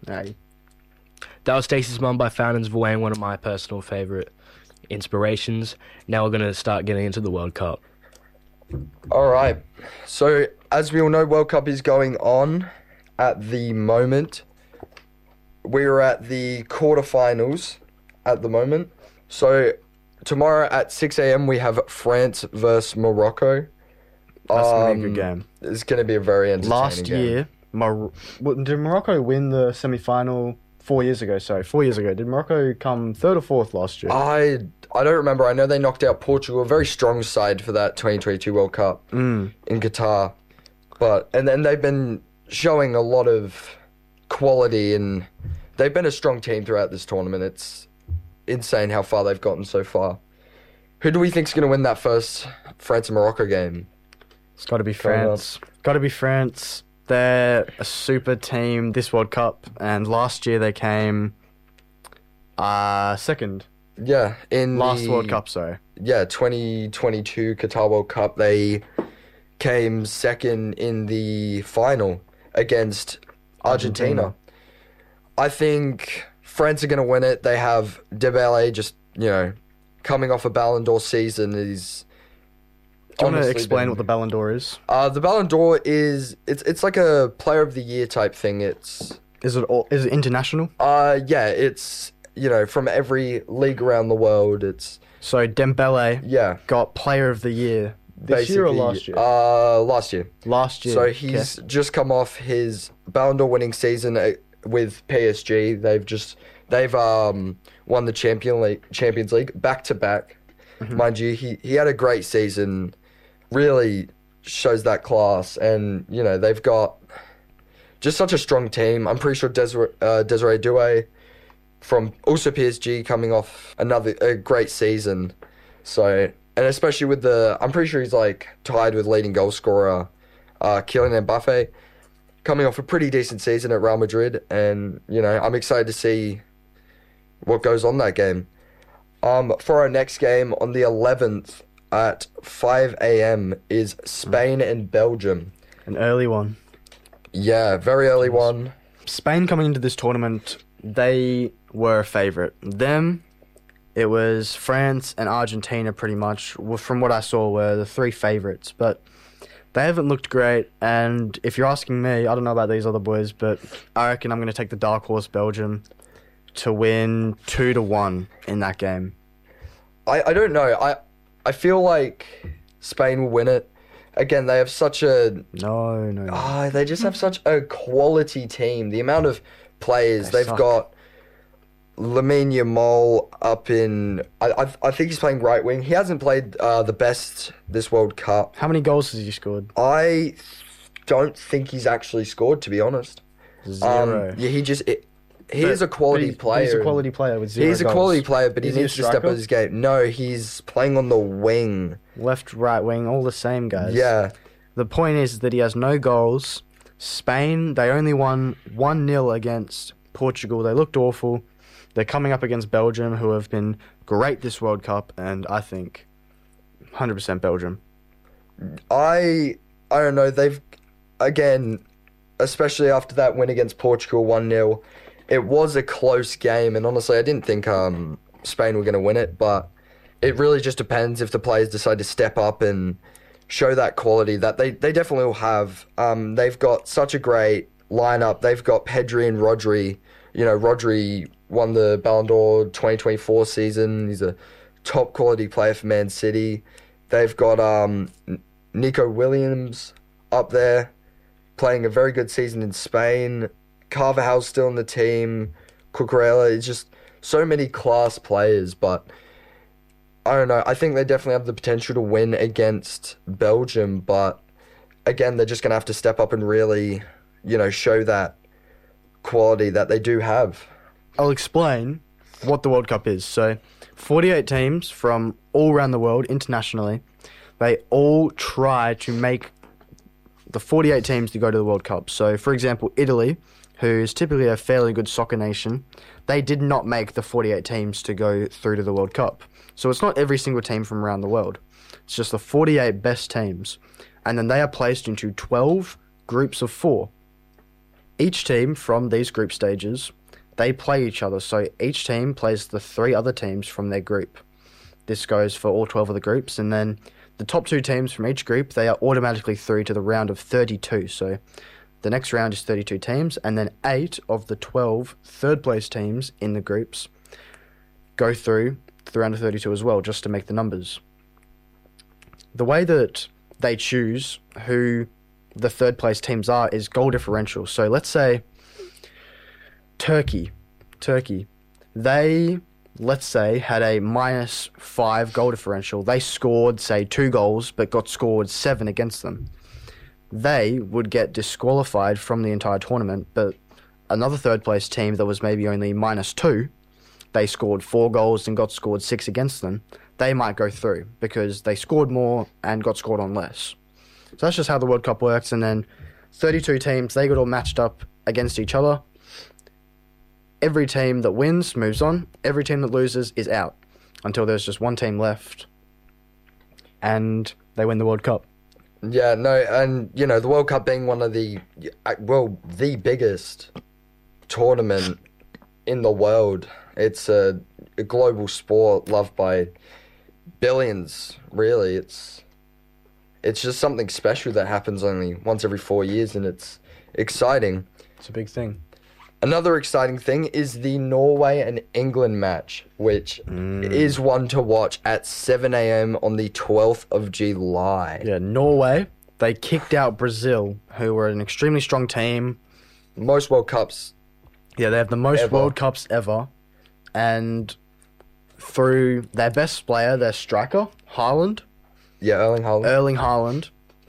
Aye. That was Stacey's Mum by Fountains of Wayne, one of my personal favourite inspirations. Now we're going to start getting into the World Cup. All right. So, as we all know, World Cup is going on at the moment. We're at the quarterfinals at the moment. So, tomorrow at 6 a.m. we have France versus Morocco. That's going to be a good game. It's going to be a very entertaining Last game. year, did Morocco win the semi-final 4 years ago? Sorry, 4 years ago. Did Morocco come third or fourth last year? I don't remember. I know they knocked out Portugal, a very strong side for that 2022 World Cup in Qatar. And then they've been showing a lot of quality, and they've been a strong team throughout this tournament. It's insane how far they've gotten so far. Who do we think's going to win that first France and Morocco game? It's got to be France. Got to be France. They're a super team this World Cup, and last year they came second. Yeah, in Last World Cup, sorry. Yeah, 2022 Qatar World Cup, they came second in the final against Argentina. I think France are going to win it. They have Dembele just, coming off a Ballon d'Or season. He's Do you want to explain what the Ballon d'Or is? The Ballon d'Or is it's like a Player of the Year type thing. Is it international? Yeah, it's from every league around the world. So Dembele got Player of the Year this year or last year? Last year. Last year. So he's just come off his Ballon d'Or winning season with PSG. They've won the Champions League back to back. Mind you, he had a great season. Really shows that class, and they've got just such a strong team. I'm pretty sure Desiree Doué from also PSG coming off a great season. So, and especially with I'm pretty sure he's tied with leading goal scorer Kylian Mbappe, coming off a pretty decent season at Real Madrid, and I'm excited to see what goes on that game. For our next game on the 11th at 5 a.m. is Spain and Belgium. An early one. Yeah, very early one. Spain coming into this tournament, they were a favourite. It was France and Argentina pretty much, from what I saw, were the three favourites. But they haven't looked great, and if you're asking me, I don't know about these other boys, but I reckon I'm going to take the dark horse Belgium to win 2-1 in that game. I don't know. I feel like Spain will win it. Again, they have such a... No. They just have such a quality team. The amount of players they've got. Lamine Yamal up in... I think he's playing right wing. He hasn't played the best this World Cup. How many goals has he scored? I don't think he's actually scored, to be honest. 0. He is a quality player. He's a quality player with 0 goals. He's a quality player, but he needs to step up his game. No, he's playing on the wing. Left, right wing, all the same, guys. Yeah. The point is that he has no goals. Spain, they only won 1-0 against Portugal. They looked awful. They're coming up against Belgium, who have been great this World Cup, and I think 100% Belgium. I don't know. They've, again, especially after that win against Portugal 1-0, it was a close game, and honestly, I didn't think Spain were going to win it, but it really just depends if the players decide to step up and show that quality that they definitely will have. They've got such a great lineup. They've got Pedri and Rodri. Rodri won the Ballon d'Or 2024 season. He's a top quality player for Man City. They've got Nico Williams up there playing a very good season in Spain. Carvajal's still in the team. Cucurella. It's just so many class players, but I don't know. I think they definitely have the potential to win against Belgium, but again, they're just going to have to step up and really, show that quality that they do have. I'll explain what the World Cup is. So, 48 teams from all around the world, internationally, they all try to make the 48 teams to go to the World Cup. So, for example, Italy, who is typically a fairly good soccer nation, they did not make the 48 teams to go through to the World Cup. So it's not every single team from around the world. It's just the 48 best teams. And then they are placed into 12 groups of 4. each team from these group stages, they play each other. So each team plays the 3 other teams from their group. This goes for all 12 of the groups, and then the top 2 teams from each group, they are automatically through to the round of 32. So the next round is 32 teams, and then 8 of the 12 third-place teams in the groups go through to the round of 32 as well, just to make the numbers. The way that they choose who the third-place teams are is goal differential. So let's say Turkey, they, let's say, had a -5 goal differential. They scored, say, 2 goals, but got scored 7 against them. They would get disqualified from the entire tournament, but another third-place team that was maybe only -2, they scored 4 goals and got scored 6 against them, they might go through because they scored more and got scored on less. So that's just how the World Cup works, and then 32 teams, they got all matched up against each other. Every team that wins moves on. Every team that loses is out until there's just one team left and they win the World Cup. Yeah, no, and, you know, the World Cup being one of the biggest tournament in the world. It's a global sport loved by billions, really. It's just something special that happens only once every 4 years, and it's exciting. It's a big thing. Another exciting thing is the Norway and England match, which is one to watch at 7 a.m. on the 12th of July. Yeah, Norway, they kicked out Brazil, who were an extremely strong team. Most World Cups. Yeah, they have the most Ever. World Cups ever. And through their best player, their striker, Haaland, Yeah, Erling Haaland,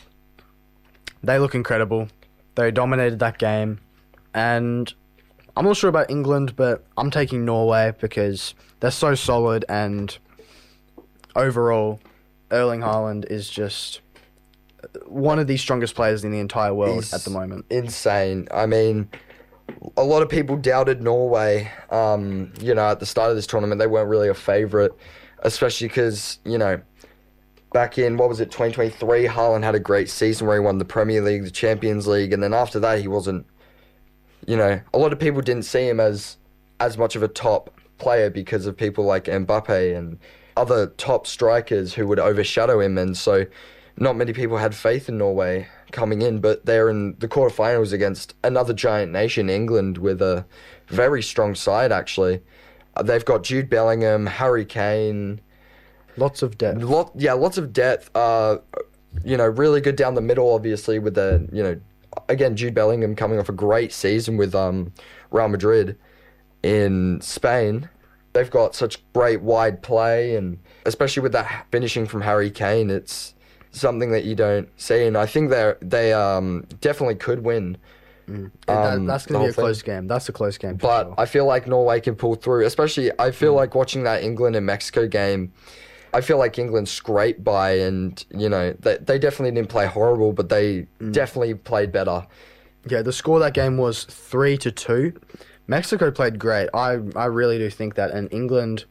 they look incredible. They dominated that game. And I'm not sure about England, but I'm taking Norway because they're so solid, and overall, Erling Haaland is just one of the strongest players in the entire world He's at the moment. insane. I mean, a lot of people doubted Norway. You know, at the start of this tournament, they weren't really a favourite, especially because, you know, back in, 2023, Haaland had a great season where he won the Premier League, the Champions League, and then after that, he wasn't, you know, a lot of people didn't see him as much of a top player because of people like Mbappe and other top strikers who would overshadow him, and so not many people had faith in Norway coming in, but they're in the quarterfinals against another giant nation, England, with a very strong side, actually. They've got Jude Bellingham, Harry Kane. Lots of depth. Lots of depth. You know, really good down the middle, obviously, with the, you know, again, Jude Bellingham coming off a great season with Real Madrid in Spain. They've got such great wide play, and especially with that finishing from Harry Kane, it's something that you don't see. And I think they definitely could win. That's going to be a close game. That's a close game. For But sure. I feel like Norway can pull through. Especially, I feel like watching that England and Mexico game. I feel like England scraped by, and, you know, they definitely didn't play horrible, but they definitely played better. Yeah, the score of that game was 3-2. Mexico played great. I really do think that. And England,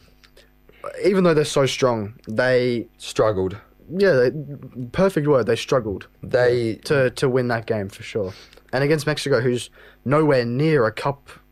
even though they're so strong, they... Struggled. Yeah, perfect word. They struggled to win that game for sure. And against Mexico, who's nowhere near a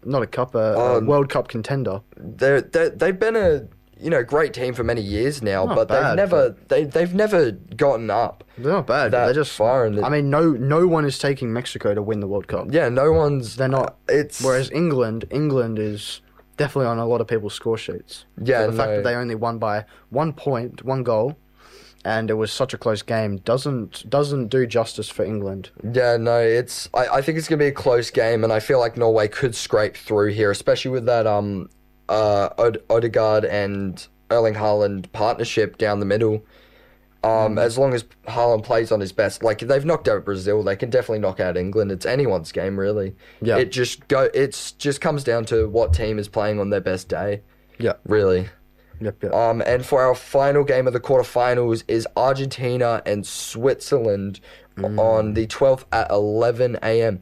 World Cup contender. They've been a, you know, great team for many years now, Not but bad, they've never gotten up They're not bad. that They're just far. And I mean, no one is taking Mexico to win the World Cup. yeah, no one's. They're not. It's Whereas England is definitely on a lot of people's score sheets. Yeah, So the fact no. that they only won by 1 point, 1 goal, and it was such a close game doesn't do justice for England. Yeah, no, it's. I think it's gonna be a close game, and I feel like Norway could scrape through here, especially with that Odegaard and Erling Haaland partnership down the middle. As long as Haaland plays on his best, like they've knocked out Brazil, they can definitely knock out England. It's anyone's game, really. Yeah. It just comes down to what team is playing on their best day. Yeah. Really. Yep. And for our final game of the quarterfinals is Argentina and Switzerland on the 12th at 11 a.m.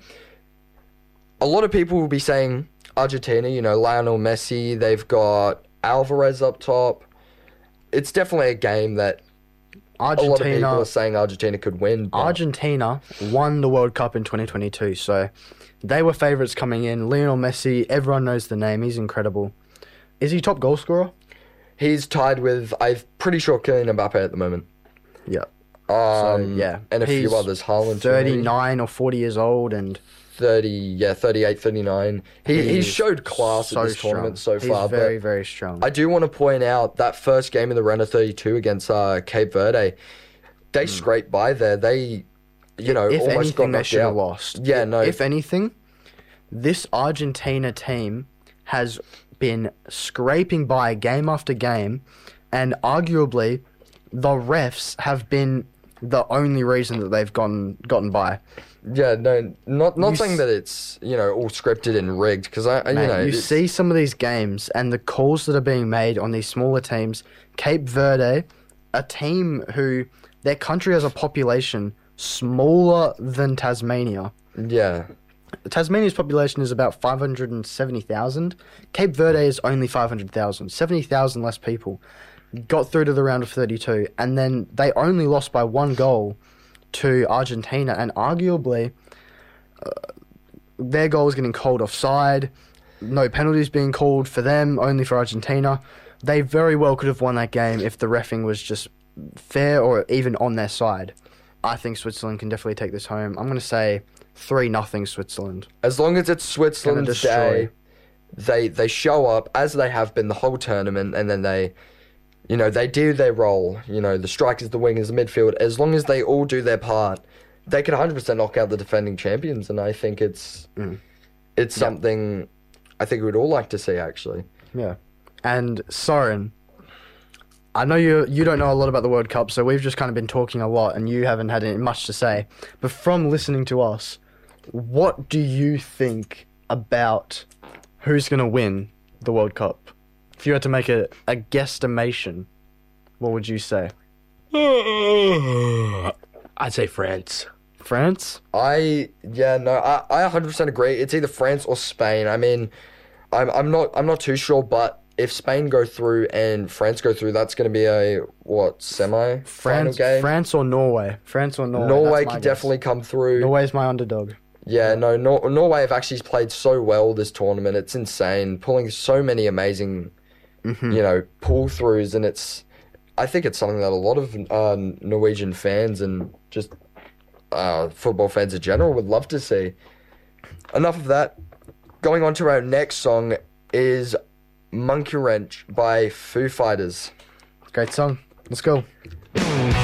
A lot of people will be saying Argentina, you know, Lionel Messi, they've got Alvarez up top. It's definitely a game that a lot of people Argentina- are saying Argentina could win. But Argentina won the World Cup in 2022, so they were favourites coming in. Lionel Messi, everyone knows the name. He's incredible. Is he top goal scorer? he's tied with, I'm pretty sure, Kylian Mbappe at the moment. Yeah. Yeah. And a he's few others. Haaland, 39 or 40 years old, and 38, 39. He's showed class so at this tournament so He's far. very, but very strong. I do want to point out that first game in the round of 32 against Cape Verde, they scraped by there. They, if almost anything, got they knocked should have out. lost. Yeah, no. If anything, this Argentina team has been scraping by game after game, and arguably, the refs have been the only reason that they've gotten by. Yeah, no, not You saying s- that it's all scripted and rigged, because Mate, you see some of these games and the calls that are being made on these smaller teams. Cape Verde, a team who their country has a population smaller than Tasmania. yeah, Tasmania's population is about 570,000. Cape Verde is only 500,000. 70,000 less people got through to the round of 32, and then they only lost by one goal to Argentina, and arguably their goal was getting called offside. No penalties being called for them, only for Argentina. They very well could have won that game if the reffing was just fair or even on their side. I think Switzerland can definitely take this home. I'm going to say 3-0 Switzerland. as long as it's Gonna Switzerland's destroy. day, they show up as they have been the whole tournament, and then they do their role. The strikers, the wingers, the midfield. As long as they all do their part, they can 100% knock out the defending champions, and I think it's something I think we'd all like to see, actually. Yeah. And Soren, I know you don't know a lot about the World Cup, so we've just kind of been talking a lot and you haven't had much to say. But from listening to us, what do you think about who's going to win the World Cup? If you had to make a guesstimation, what would you say? I'd say France. France? I 100% agree. It's either France or Spain. I mean, I'm not too sure, but if Spain go through and France go through, that's going to be a semi-final game. France or Norway? France or Norway? Norway That's my could guess. definitely come through. Norway's my underdog. Yeah, no, Norway have actually played so well this tournament. It's insane, pulling so many amazing, pull throughs, and I think it's something that a lot of Norwegian fans and just football fans in general would love to see. Enough of that. Going on to our next song is Monkey Wrench by Foo Fighters. Great song. Let's go.